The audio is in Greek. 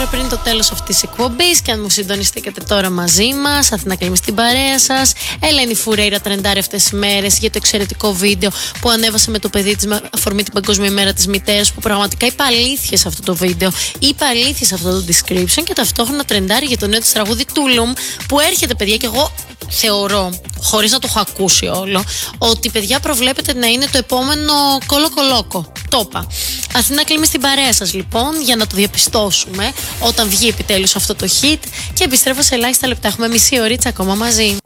ώρα πριν το τέλος αυτής της εκπομπής. Και αν μου συντονιστήκατε τώρα μαζί μας, Αθηνά Κλίμη στην παρέα σας. Ελένη Φουρέιρα τρεντάρει αυτές τις μέρες για το εξαιρετικό βίντεο που ανέβασε με το παιδί της με αφορμή την Παγκόσμια ημέρα της μητέρας. Που πραγματικά είπε αλήθειες σε αυτό το βίντεο, είπε αλήθειες σε αυτό το description. Και ταυτόχρονα τρεντάρει για το νέο της τραγούδι Τούλουμ που έρχεται, παιδιά, και εγώ θεωρώ, χωρίς να το έχω ακούσει όλο, ότι, παιδιά, προβλέπεται να είναι το επόμενο κολοκολόκο. Το είπα. Αθηνά Κλίμη στην παρέα σας, λοιπόν, για να το διαπιστώσουμε όταν βγει επιτέλους αυτό το hit. Και επιστρέφω σε ελάχιστα λεπτά. Έχουμε μισή ωρίτσα ακόμα μαζί.